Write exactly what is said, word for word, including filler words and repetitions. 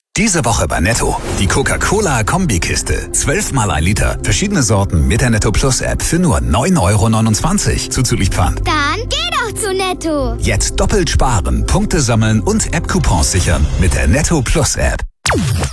Diese Woche bei Netto. Die Coca-Cola-Kombikiste. zwölf mal ein Liter. Verschiedene Sorten mit der Netto Plus App für nur neun Euro neunundzwanzig. Zuzüglich Pfand. Dann geh doch zu Netto. Jetzt doppelt sparen, Punkte sammeln und App-Coupons sichern mit der Netto Plus App.